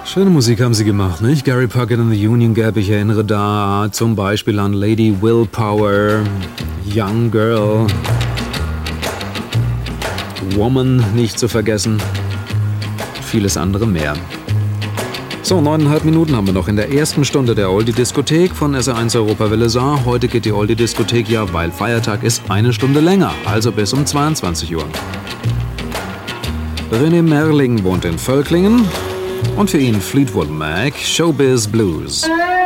Schöne Musik haben sie gemacht, nicht? Gary Puckett and the Union Gap, ich erinnere da zum Beispiel an Lady Willpower, Young Girl, Woman nicht zu vergessen, vieles andere mehr. So, 9,5 Minuten haben wir noch in der ersten Stunde der Oldie-Diskothek von SR1 Europawelle Saar. Heute geht die Oldie-Diskothek ja, weil Feiertag ist, eine Stunde länger, also bis um 22 Uhr. René Merling wohnt in Völklingen und für ihn Fleetwood Mac, Showbiz Blues.